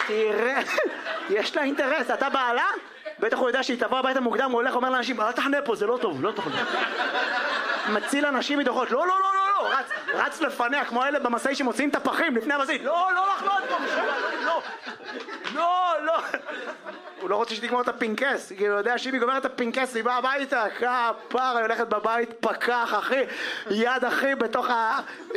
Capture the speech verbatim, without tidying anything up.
תראה, יש לה אינטרס, אתה בעלה? בטח הוא יודע שהיא תבוא הביתה מוקדם, הוא הולך ואומר לאנשים, אל תחנה פה, זה לא טוב, לא טוב. מציל אנשים מדוחות, לא, לא, לא, לא, לא, רץ, רץ לפניה, כמו אלה במסעי שמוציאים את הפחים לפני המסעית, לא, לא לחנות פה, לא, לא, לא. הוא לא רוצה שתגמור את הפינקס, כי הוא יודע שאם היא גומרת את הפינקס, היא באה הביתה, כפר, היא הולכת בבית, פקח, אחי, יד אחי, בתוך ה...